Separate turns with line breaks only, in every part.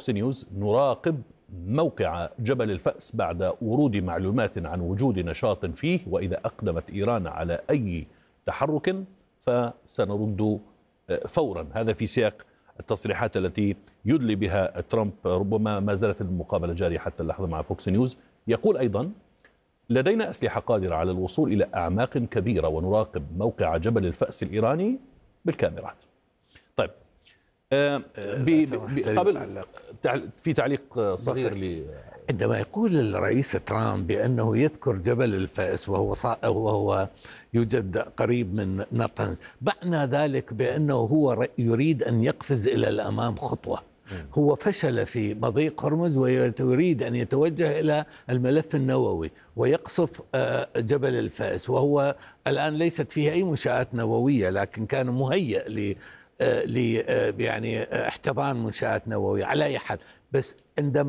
فوكس نيوز نراقب موقع جبل الفأس بعد ورود معلومات عن وجود نشاط فيه، وإذا أقدمت إيران على أي تحرك فسنرد فورا. هذا في سياق التصريحات التي يدلي بها ترامب، ربما ما زالت المقابلة جارية حتى اللحظة مع فوكس نيوز. يقول أيضا: لدينا أسلحة قادرة على الوصول إلى أعماق كبيرة ونراقب موقع جبل الفأس الإيراني بالكاميرات. طيب، قبل في تعليق صغير
عندما يقول الرئيس ترامب بأنه يذكر جبل الفأس وهو يوجد قريب من نطنز، معنى ذلك بأنه هو يريد أن يقفز إلى الأمام خطوة. هو فشل في مضيق هرمز ويريد أن يتوجه إلى الملف النووي ويقصف جبل الفأس، وهو الآن ليست فيه أي منشآت نووية، لكن كان مهيئ يعني احتضان منشآت نووية على أي حال. بس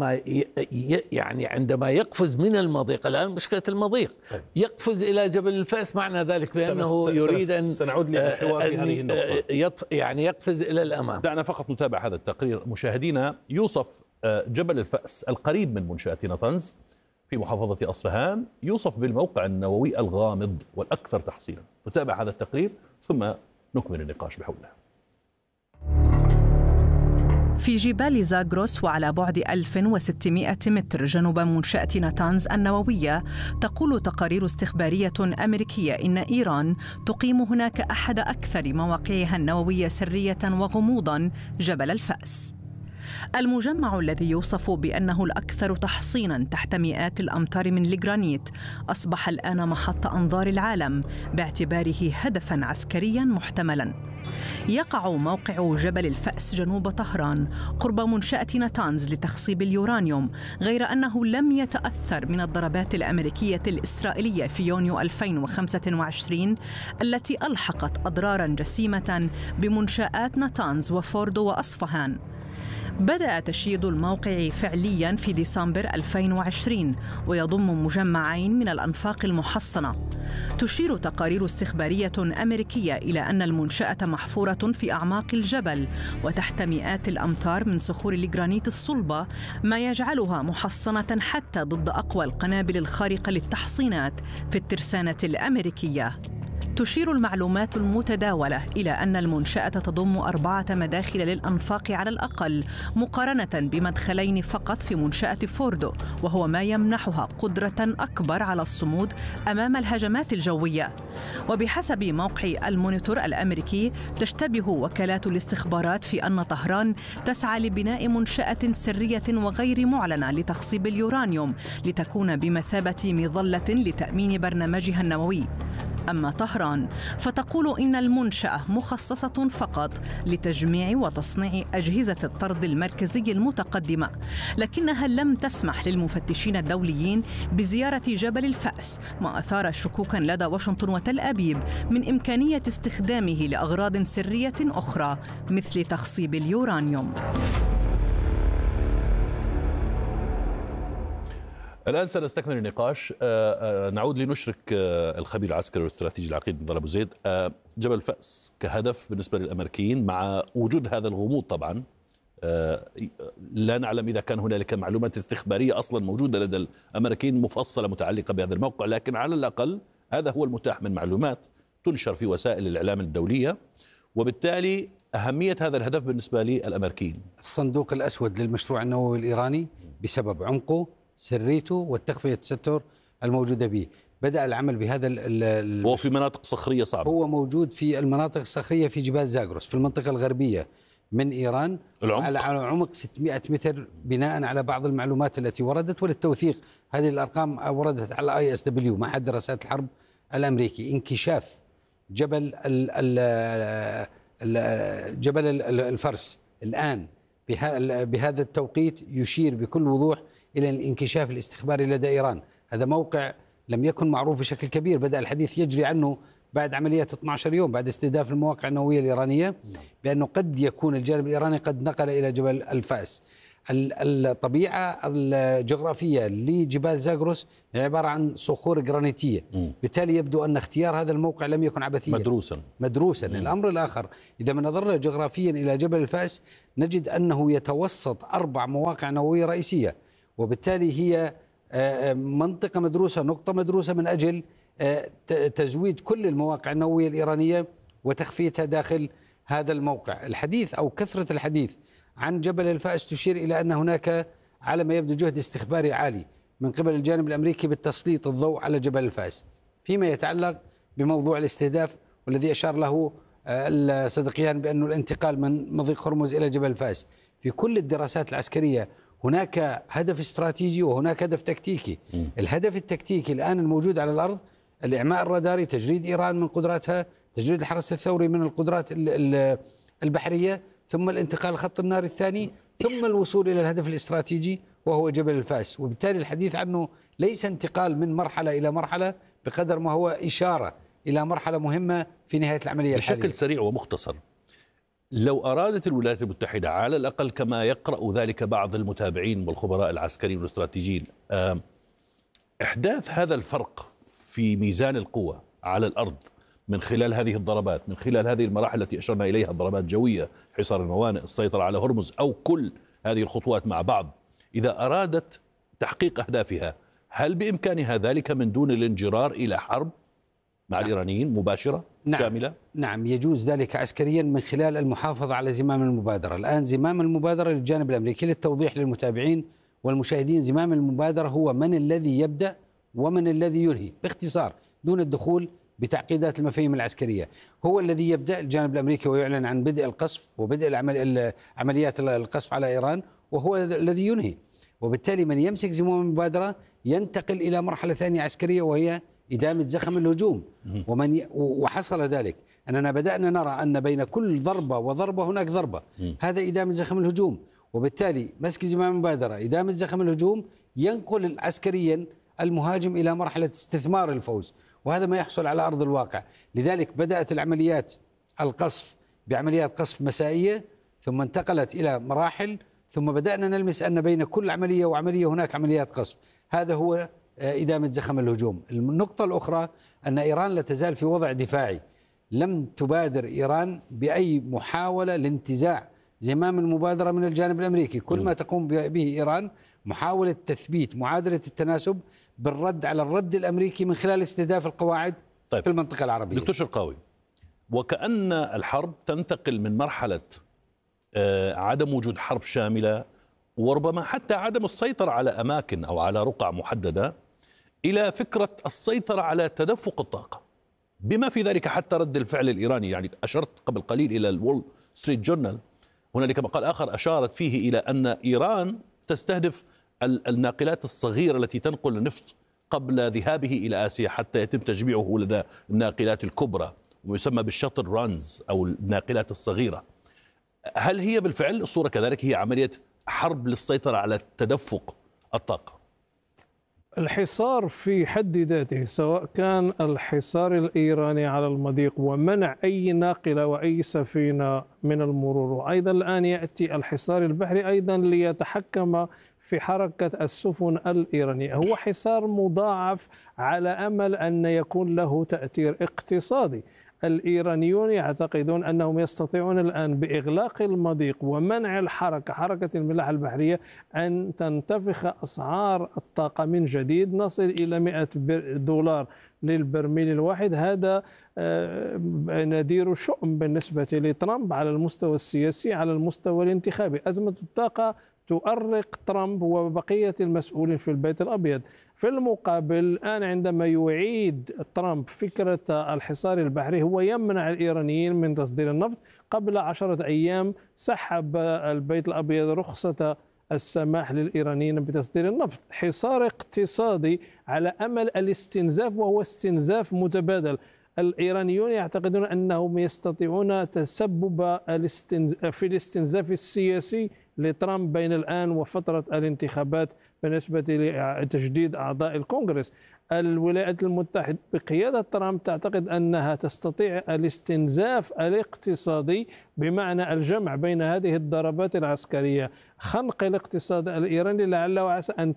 عندما يقفز من المضيق، الآن مشكلة المضيق، يقفز إلى جبل الفأس، معنى ذلك بأنه يريد أن
سنعود للحوار في هذه النقطة.
يعني يقفز إلى الأمام.
دعنا فقط نتابع هذا التقرير مشاهدينا. يوصف جبل الفأس القريب من منشأة نطنز في محافظة أصفهان يوصف بالموقع النووي الغامض والأكثر تحصينا. نتابع هذا التقرير ثم نكمل النقاش بحول الله.
في جبال زاغروس وعلى بعد 1600 متر جنوب منشأة نطنز النووية، تقول تقارير استخبارية أمريكية إن إيران تقيم هناك أحد أكثر مواقعها النووية سرية وغموضاً، جبل الفأس. المجمع الذي يوصف بأنه الأكثر تحصيناً تحت مئات الأمتار من الجرانيت أصبح الآن محط أنظار العالم باعتباره هدفاً عسكرياً محتملاً. يقع موقع جبل الفأس جنوب طهران قرب منشأة نطنز لتخصيب اليورانيوم، غير أنه لم يتأثر من الضربات الأمريكية الإسرائيلية في يونيو 2025 التي ألحقت أضراراً جسيمة بمنشآت نطنز وفوردو وأصفهان. بدأ تشييد الموقع فعلياً في ديسمبر 2020 ويضم مجمعين من الأنفاق المحصنة. تشير تقارير استخبارية أمريكية إلى أن المنشأة محفورة في أعماق الجبل وتحت مئات الأمتار من صخور الجرانيت الصلبة، ما يجعلها محصنة حتى ضد أقوى القنابل الخارقة للتحصينات في الترسانة الأمريكية. تشير المعلومات المتداولة إلى أن المنشأة تضم 4 مداخل للأنفاق على الأقل، مقارنة بمدخلين فقط في منشأة فوردو، وهو ما يمنحها قدرة أكبر على الصمود أمام الهجمات الجوية. وبحسب موقع المونيتور الأمريكي، تشتبه وكالات الاستخبارات في أن طهران تسعى لبناء منشأة سرية وغير معلنة لتخصيب اليورانيوم لتكون بمثابة مظلة لتأمين برنامجها النووي. أما طهران فتقول إن المنشأة مخصصة فقط لتجميع وتصنيع أجهزة الطرد المركزي المتقدمة، لكنها لم تسمح للمفتشين الدوليين بزيارة جبل الفأس، ما أثار شكوكا لدى واشنطن وتل أبيب من إمكانية استخدامه لأغراض سرية أخرى مثل تخصيب اليورانيوم.
الآن سنستكمل النقاش. نعود لنشرك الخبير العسكري والاستراتيجي العقيد نضال أبو زيد. جبل الفأس كهدف بالنسبة للأمريكيين مع وجود هذا الغموض طبعا، لا نعلم إذا كان هنالك معلومات استخبارية أصلا موجودة لدى الأمريكيين مفصلة متعلقة بهذا الموقع، لكن على الأقل هذا هو المتاح من معلومات تنشر في وسائل الإعلام الدولية، وبالتالي أهمية هذا الهدف بالنسبة للأمريكيين.
الصندوق الأسود للمشروع النووي الإيراني بسبب عمقه، سريته والتخفية التستر الموجودة به. بدأ العمل بهذا
هو في مناطق صخرية صعبة.
هو موجود في المناطق الصخرية في جبال زاغروس في المنطقة الغربية من إيران، على عمق 600 متر، بناء على بعض المعلومات التي وردت. وللتوثيق هذه الأرقام وردت على ISW معهد دراسات الحرب الأمريكي. انكشاف جبل الفرس الآن بهذا التوقيت يشير بكل وضوح إلى الانكشاف الاستخباري لدى إيران. هذا موقع لم يكن معروف بشكل كبير، بدأ الحديث يجري عنه بعد عمليات 12 يوم بعد استهداف المواقع النووية الإيرانية، بأنه قد يكون الجانب الإيراني قد نقل إلى جبل الفأس. الطبيعة الجغرافية لجبال زاغروس عبارة عن صخور جرانيتية، بالتالي يبدو أن اختيار هذا الموقع لم يكن عبثيا، مدروسا. الأمر الآخر، إذا ما نظرنا جغرافيا إلى جبل الفأس نجد أنه يتوسط 4 مواقع نووية رئيسية، وبالتالي هي منطقة مدروسة، نقطة مدروسة من أجل تزويد كل المواقع النووية الإيرانية وتخفيتها داخل هذا الموقع. الحديث أو كثرة الحديث عن جبل الفأس تشير إلى أن هناك على ما يبدو جهد استخباري عالي من قبل الجانب الأمريكي بالتسليط الضوء على جبل الفأس فيما يتعلق بموضوع الاستهداف، والذي أشار له الصديقيان بأنه الانتقال من مضيق هرمز إلى جبل الفأس. في كل الدراسات العسكرية هناك هدف استراتيجي وهناك هدف تكتيكي. الهدف التكتيكي الآن الموجود على الأرض الإعماء الراداري، تجريد إيران من قدراتها، تجريد الحرس الثوري من القدرات البحرية، ثم الانتقال لخط النار الثاني، ثم الوصول إلى الهدف الاستراتيجي وهو جبل الفأس. وبالتالي الحديث عنه ليس انتقال من مرحلة إلى مرحلة بقدر ما هو إشارة إلى مرحلة مهمة في نهاية العملية الحالية.
بشكل سريع ومختصر، لو أرادت الولايات المتحدة على الأقل كما يقرأ ذلك بعض المتابعين والخبراء العسكريين والاستراتيجيين إحداث هذا الفرق في ميزان القوة على الأرض من خلال هذه الضربات، من خلال هذه المراحل التي أشرنا إليها، الضربات الجوية، حصار الموانئ، السيطرة على هرمز، أو كل هذه الخطوات مع بعض، إذا أرادت تحقيق أهدافها هل بإمكانها ذلك من دون الانجرار إلى حرب مع الإيرانيين مباشرة شاملة؟
نعم، يجوز ذلك عسكريا من خلال المحافظة على زمام المبادرة. الآن زمام المبادرة للجانب الأمريكي، للتوضيح للمتابعين والمشاهدين، زمام المبادرة هو من الذي يبدأ ومن الذي ينهي، باختصار دون الدخول بتعقيدات المفاهيم العسكرية. هو الذي يبدأ الجانب الأمريكي ويعلن عن بدء القصف وبدء عمليات القصف على إيران، وهو الذي ينهي. وبالتالي من يمسك زمام المبادرة ينتقل إلى مرحلة ثانية عسكرية وهي إدامة زخم الهجوم. وحصل ذلك أننا بدأنا نرى أن بين كل ضربة وضربة هناك ضربة، هذا إدامة زخم الهجوم. وبالتالي مسك زمام المبادرة، إدامة زخم الهجوم، ينقل عسكريا المهاجم إلى مرحلة استثمار الفوز، وهذا ما يحصل على أرض الواقع. لذلك بدأت العمليات القصف بعمليات قصف مسائية، ثم انتقلت إلى مراحل، ثم بدأنا نلمس أن بين كل عملية وعملية هناك عمليات قصف. هذا هو إدامة زخم الهجوم. النقطة الأخرى أن إيران لا تزال في وضع دفاعي، لم تبادر إيران بأي محاولة لانتزاع زمام المبادرة من الجانب الأمريكي. كل ما تقوم به إيران محاولة تثبيت معادلة التناسب بالرد على الرد الأمريكي من خلال استهداف القواعد في المنطقة العربية.
دكتور شرقاوي، وكأن الحرب تنتقل من مرحلة عدم وجود حرب شاملة وربما حتى عدم السيطرة على أماكن أو على رقع محددة إلى فكرة السيطرة على تدفق الطاقة، بما في ذلك حتى رد الفعل الإيراني. يعني أشرت قبل قليل إلى الول ستريت جورنال، هنالك مقال آخر أشارت فيه إلى أن إيران تستهدف الناقلات الصغيرة التي تنقل النفط قبل ذهابه إلى آسيا حتى يتم تجميعه لدى الناقلات الكبرى، ويسمى بالشاتل رانز أو الناقلات الصغيرة. هل هي بالفعل الصورة كذلك هي عملية حرب للسيطرة على تدفق الطاقة؟
الحصار في حد ذاته، سواء كان الحصار الإيراني على المضيق ومنع أي ناقلة وأي سفينة من المرور، وأيضا الآن يأتي الحصار البحري أيضا ليتحكم في حركة السفن الإيرانية، هو حصار مضاعف على أمل أن يكون له تأثير اقتصادي. الإيرانيون يعتقدون أنهم يستطيعون الآن بإغلاق المضيق ومنع حركة الملاحة البحرية أن تنتفخ أسعار الطاقة من جديد، نصل إلى $100 للبرميل الواحد. هذا نذير شؤم بالنسبة لترامب على المستوى السياسي، على المستوى الانتخابي. أزمة الطاقة تؤرق ترامب وبقية المسؤولين في البيت الأبيض. في المقابل الآن عندما يعيد ترامب فكرة الحصار البحري، هو يمنع الإيرانيين من تصدير النفط. قبل 10 أيام سحب البيت الأبيض رخصة السماح للإيرانيين بتصدير النفط. حصار اقتصادي على أمل الاستنزاف، وهو استنزاف متبادل. الإيرانيون يعتقدون أنهم يستطيعون تسبب في الاستنزاف السياسي لترامب بين الآن وفترة الانتخابات بالنسبة لتجديد أعضاء الكونغرس. الولايات المتحدة بقيادة ترامب تعتقد أنها تستطيع الاستنزاف الاقتصادي، بمعنى الجمع بين هذه الضربات العسكرية، خنق الاقتصاد الإيراني، لعل وعسى أن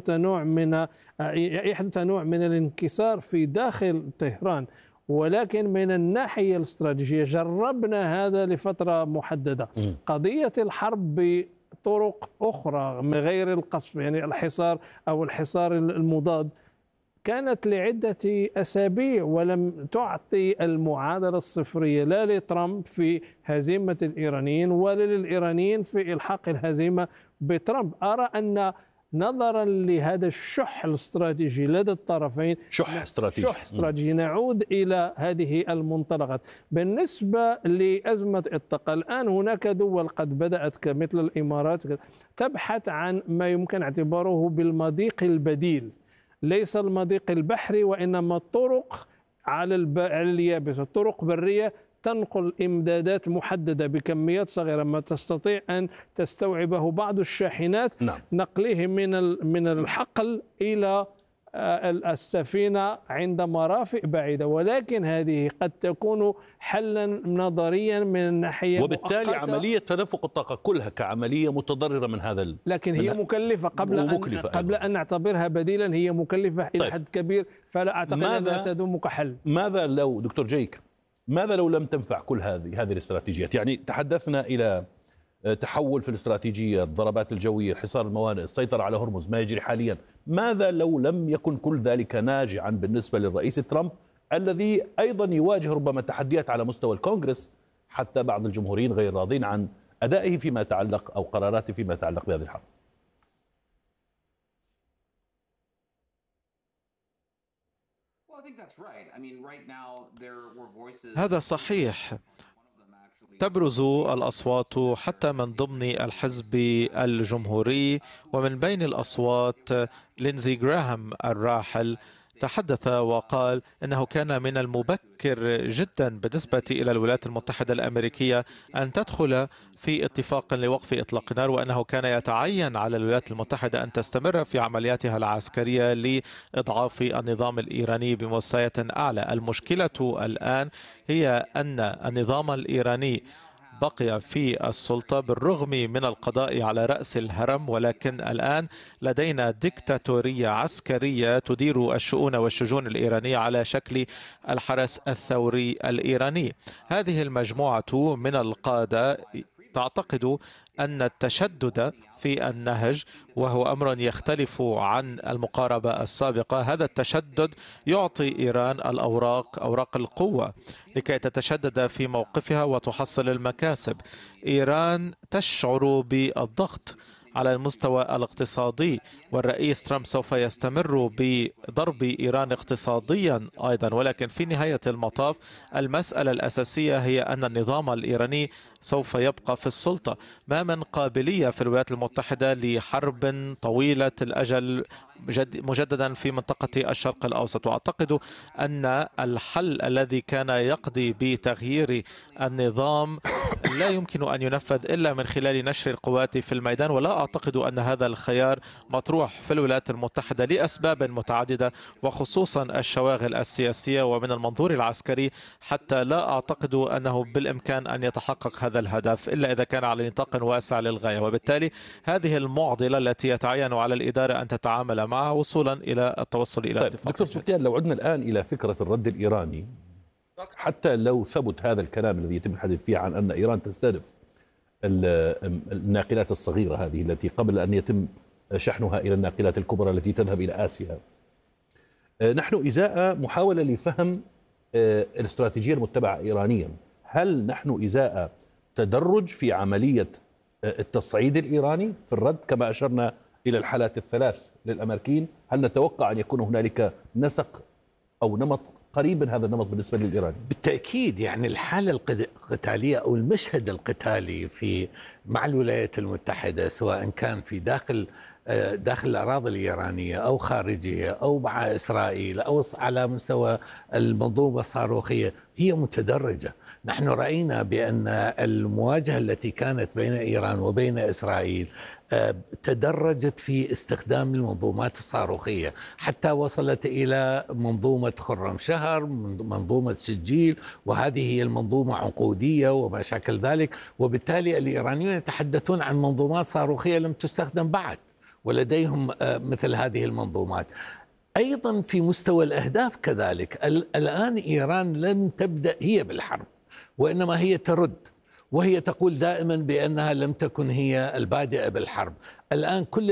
يحدث نوع من الانكسار في داخل طهران. ولكن من الناحية الاستراتيجية جربنا هذا لفترة محددة. قضية الحرب بطرق أخرى من غير القصف، يعني الحصار أو الحصار المضاد، كانت لعدة أسابيع ولم تعطي المعادلة الصفرية لا لترامب في هزيمة الإيرانيين ولا للإيرانيين في إلحاق الهزيمة بترامب. أرى أن نظرا لهذا الشح الاستراتيجي لدى الطرفين، شح استراتيجي نعود إلى هذه المنطلقات. بالنسبة لأزمة الطاقة، الآن هناك دول قد بدأت كمثل الإمارات تبحث عن ما يمكن اعتباره بالمضيق البديل، ليس المضيق البحري وإنما الطرق على اليابس، الطرق برية تنقل إمدادات محددة بكميات صغيرة ما تستطيع أن تستوعبه بعض الشاحنات.
نعم.
نقله من الحقل إلى السفينة عند مرافق بعيدة، ولكن هذه قد تكون حلا نظريا من الناحية
وبالتالي
مؤقتة.
عملية تدفق الطاقة كلها كعملية متضررة من هذا
لكن هي مكلفة قبل أن نعتبرها بديلا، هي مكلفة إلى حد كبير، فلا أعتقد أنها تدوم كحل.
ماذا لو دكتور جيك، ماذا لو لم تنفع كل هذه الاستراتيجيات؟ يعني تحدثنا إلى تحول في الاستراتيجية، الضربات الجوية، الحصار الموانئ، السيطرة على هرمز، ما يجري حاليا. ماذا لو لم يكن كل ذلك ناجعا بالنسبة للرئيس ترامب، الذي أيضا يواجه ربما تحديات على مستوى الكونغرس، حتى بعض الجمهوريين غير راضين عن أدائه فيما يتعلق أو قراراته فيما يتعلق بهذه الحرب؟
هذا صحيح. تبرز الأصوات حتى من ضمن الحزب الجمهوري، ومن بين الأصوات لينزي غراهام الراحل تحدث وقال إنه كان من المبكر جدا بالنسبة إلى الولايات المتحدة الأمريكية أن تدخل في اتفاق لوقف إطلاق النار، وأنه كان يتعين على الولايات المتحدة أن تستمر في عملياتها العسكرية لإضعاف النظام الإيراني بمستويات أعلى. المشكلة الآن هي أن النظام الإيراني بقي في السلطة بالرغم من القضاء على رأس الهرم، ولكن الآن لدينا ديكتاتورية عسكرية تدير الشؤون والشجون الإيرانية على شكل الحرس الثوري الإيراني. هذه المجموعة من القادة تعتقد أن التشدد في النهج، وهو أمر يختلف عن المقاربة السابقة، هذا التشدد يعطي إيران أوراق القوة لكي تتشدد في موقفها وتحصل المكاسب. إيران تشعر بالضغط على المستوى الاقتصادي، والرئيس ترامب سوف يستمر بضرب إيران اقتصاديا أيضا، ولكن في نهاية المطاف المسألة الأساسية هي أن النظام الإيراني سوف يبقى في السلطة. ما من قابلية في الولايات المتحدة لحرب طويلة الأجل مجددا في منطقة الشرق الأوسط، وأعتقد أن الحل الذي كان يقضي بتغيير النظام لا يمكن أن ينفذ إلا من خلال نشر القوات في الميدان، ولا أعتقد أن هذا الخيار مطروح في الولايات المتحدة لأسباب متعددة، وخصوصا الشواغل السياسية ومن المنظور العسكري، حتى لا أعتقد أنه بالإمكان أن يتحقق هذا الهدف إلا إذا كان على نطاق واسع للغاية. وبالتالي هذه المعضلة التي يتعين على الإدارة أن تتعامل معها وصولا إلى التوصل إلى اتفاق.
دكتور سفيان، لو عدنا الآن إلى فكرة الرد الإيراني، حتى لو ثبت هذا الكلام الذي يتم الحديث فيه عن أن إيران تستهدف الناقلات الصغيرة هذه التي قبل أن يتم شحنها إلى الناقلات الكبرى التي تذهب إلى آسيا، نحن إزاء محاولة لفهم الاستراتيجية المتبعة إيرانيا، هل نحن إزاء تدرج في عملية التصعيد الإيراني في الرد كما أشرنا إلى الحالات الثلاث للأمريكيين؟ هل نتوقع أن يكون هنالك نسق أو نمط قريب من هذا النمط بالنسبة للإيراني؟
بالتأكيد، يعني الحالة القتالية أو المشهد القتالي مع الولايات المتحدة، سواء كان في داخل الأراضي الإيرانية أو خارجية أو مع إسرائيل أو على مستوى المنظومة الصاروخية، هي متدرجة. نحن رأينا بأن المواجهة التي كانت بين إيران وبين إسرائيل تدرجت في استخدام المنظومات الصاروخية، حتى وصلت إلى منظومة خرم شهر، منظومة سجيل، وهذه هي المنظومة عنقودية وما شاكل ذلك. وبالتالي الإيرانيون يتحدثون عن منظومات صاروخية لم تستخدم بعد، ولديهم مثل هذه المنظومات. أيضا في مستوى الأهداف كذلك، الآن إيران لم تبدأ هي بالحرب، وإنما هي ترد، وهي تقول دائما بأنها لم تكن هي البادئة بالحرب. الآن كل